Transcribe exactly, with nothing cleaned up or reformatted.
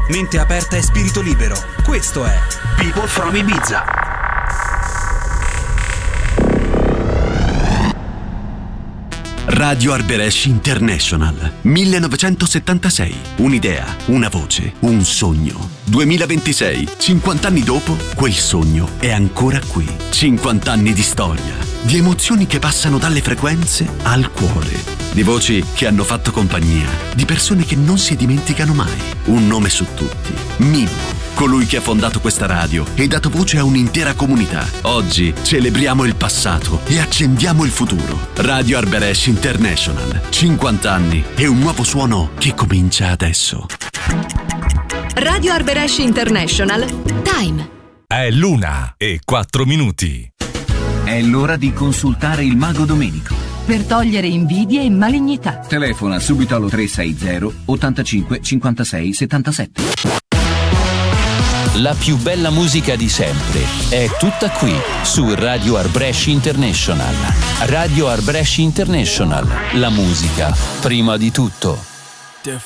mente aperta e spirito libero. Questo è People from Ibiza. Radio Arberesh International, millenovecentosettantasei. Un'idea, una voce, un sogno. duemilaventisei, cinquanta anni dopo, quel sogno è ancora qui. cinquanta anni di storia, di emozioni che passano dalle frequenze al cuore, di voci che hanno fatto compagnia, di persone che non si dimenticano mai. Un nome su tutti: Mimmo, colui che ha fondato questa radio e dato voce a un'intera comunità. Oggi celebriamo il passato e accendiamo il futuro. Radio Arberesh International, cinquanta anni e un nuovo suono che comincia adesso. Radio Arberesh International, Time. È l'una e quattro minuti. È l'ora di consultare il mago Domenico. Per togliere invidie e malignità. Telefona subito allo tre sei zero ottantacinque cinquantasei settantasette. La più bella musica di sempre è tutta qui su Radio Arberesh International. Radio Arberesh International, la musica prima di tutto.